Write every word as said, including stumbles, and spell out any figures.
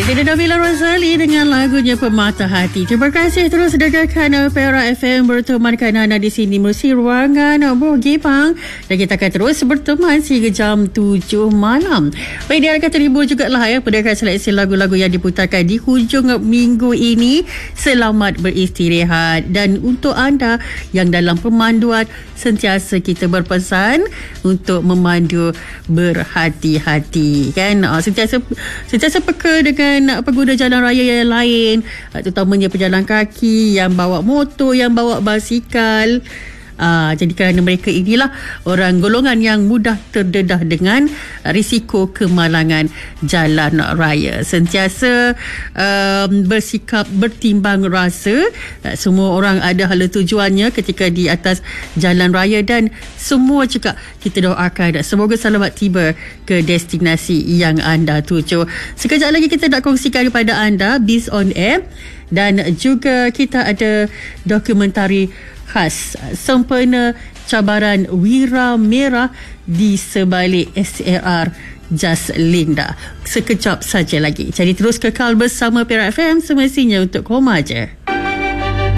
Dina Nabila Razali dengan lagunya Pemata Hati. Terima kasih terus dengarkan Perak F M, bertemankan anda di sini melalui ruangan Boh Gepang, dan kita akan terus berteman sehingga jam tujuh malam. Baik, dia akan terhibur jugalah ya pendengar seleksi lagu-lagu yang diputarkan di hujung minggu ini. Selamat beristirahat, dan untuk anda yang dalam pemanduan, sentiasa kita berpesan untuk memandu berhati-hati, kan? Sentiasa sentiasa peka dengan pengguna jalan raya yang lain, terutamanya pejalan kaki yang bawa motor, yang bawa basikal. Uh, jadi kerana mereka inilah orang golongan yang mudah terdedah dengan risiko kemalangan jalan raya. Sentiasa um, bersikap bertimbang rasa. Uh, semua orang ada hala tujuannya ketika di atas jalan raya, dan semua juga kita doakan semoga selamat tiba ke destinasi yang anda tuju. Sekejap lagi kita nak kongsikan kepada anda Biz on Air, dan juga kita ada dokumentari khas sempena cabaran Wira Merah di sebalik S A R Jas Linda. Sekejap saja lagi. Jadi terus kekal bersama Perak F M, semestinya untuk koma je.